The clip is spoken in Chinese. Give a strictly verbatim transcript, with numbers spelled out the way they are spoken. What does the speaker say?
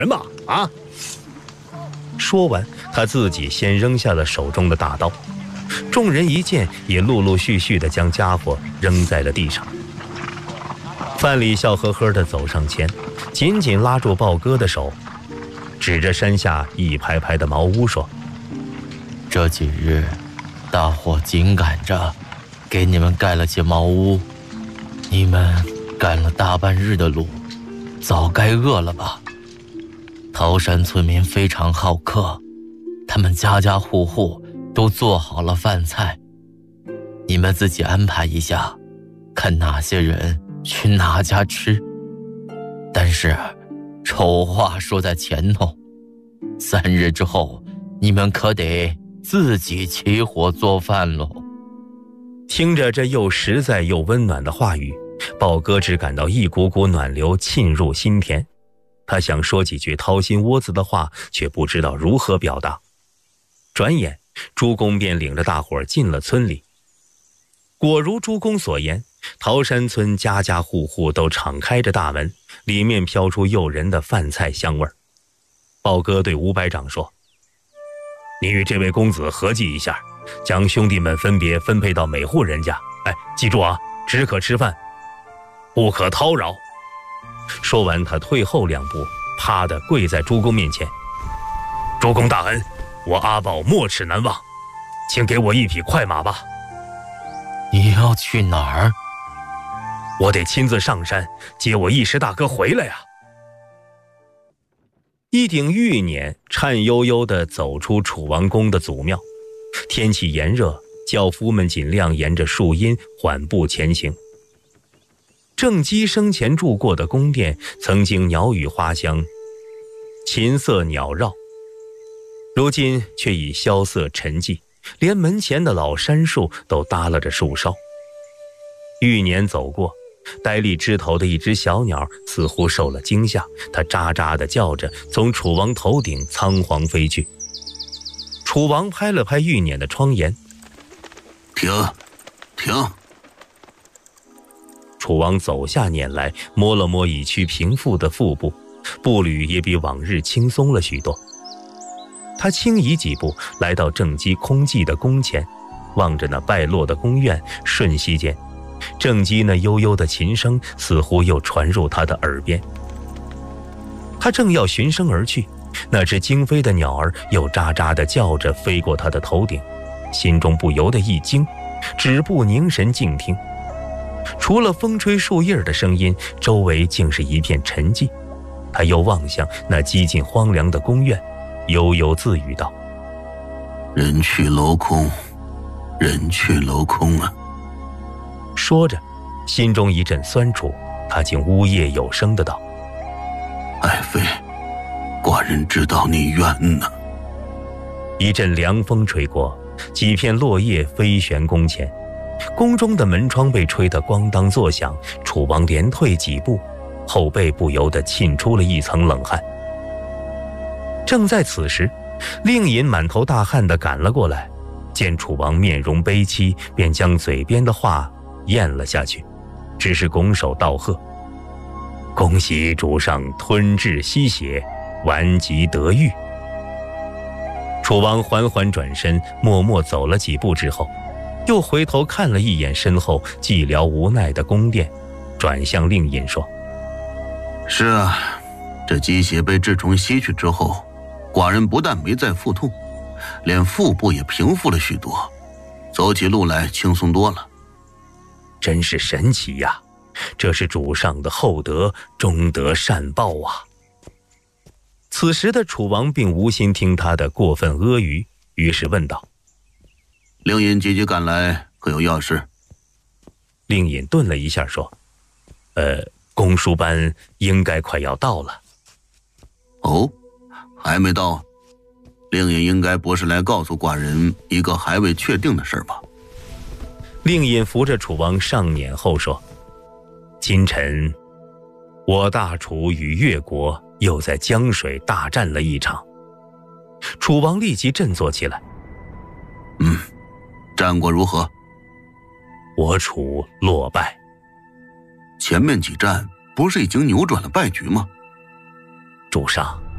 人吧啊！说完，他自己先扔下了手中的大刀，众人一见，也陆陆续续地将家伙扔在了地上。范蠡笑呵呵地走上前，紧紧拉住豹哥的手，指着山下一排排的茅屋说：“ 这几日，大伙紧赶着，给你们盖了些茅屋。你们赶了大半日的路，早该饿了吧？桃山村民非常好客，他们家家户户都做好了饭菜，你们自己安排一下，看哪些人去哪家吃。但是丑话说在前头，三日之后，你们可得自己起火做饭喽。” 听着这又实在又温暖的话语，豹哥只感到一股股暖流沁入心田。他想说几句掏心窝子的话，却不知道如何表达。转眼，朱公便领着大伙儿进了村里。果如朱公所言，桃山村家家户户都敞开着大门，里面飘出诱人的饭菜香味儿。豹哥对吴百长说：“你与这位公子合计一下，将兄弟们分别分配到每户人家。哎，记住啊，只可吃饭，不可叨扰。”说完，他退后两步，啪地跪在朱公面前：“朱公大恩，我阿宝没齿难忘，请给我一匹快马吧。”“ 你要去哪儿？”“ 我得亲自上山接我义师大哥回来呀。”一顶玉辇颤悠悠地走出楚王宫的祖庙。天气炎热，轿夫们尽量沿着树荫缓步前行。郑姬生前住过的宫殿，曾经鸟语花香，琴瑟鸟绕，如今却已萧瑟沉寂，连门前的老杉树都耷拉着树梢。玉辇走过，呆立枝头的一只小鸟似乎受了惊吓，它喳喳地叫着，从楚王头顶仓皇飞去。楚王拍了拍玉辇的窗沿：“ 停，停。” 楚王走下辇来，摸了摸已趋平复的腹部，步履也比往日轻松了许多。他轻移几步，来到郑姬空寂的宫前，望着那败落的宫院，瞬息间，郑姬那悠悠的琴声似乎又传入他的耳边。他正要循声而去，那只惊飞的鸟儿又喳喳地叫着飞过他的头顶，心中不由得一惊，止步凝神静听。除了风吹树叶的声音，周围竟是一片沉寂。他又望向那几近荒凉的宫院，悠悠自语道：“ 人去楼空，人去楼空啊。” 说着，心中一阵酸楚，他竟呜咽有声的道：“ 爱妃，寡人知道你冤呐。” 一阵凉风吹过，几片落叶飞旋宫前，宫中的门窗被吹得咣当作响，楚王连退几步，后背不由得沁出了一层冷汗。正在此时，令尹满头大汗地赶了过来，见楚王面容悲戚，便将嘴边的话咽了下去，只是拱手道贺：“恭喜主上吞治吸血，顽疾得愈。”楚王缓缓转身，默默走了几步之后，又回头看了一眼身后寂寥无奈的宫殿，转向令尹说：“ 是啊，这鸡血被痔虫吸去之后，寡人不但没再腹痛，连腹部也平复了许多，走起路来轻松多了。” 真是神奇呀，这是主上的厚德，终得善报啊。此时的楚王并无心听他的过分阿谀，于是问道：“ 令尹急急赶来，可有要事？” 令尹顿了一下说：“呃，公输班应该快要到了。”“ 哦，还没到？令尹应该不是来告诉寡人一个还未确定的事吧？” 令尹扶着楚王上辇后说：“今晨，我大楚与越国又在江水大战了一场。”楚王立即振作起来：“ 嗯，战果如何？”“ 我楚落败。”“ 前面几战不是已经扭转了败局吗？”“ 主上，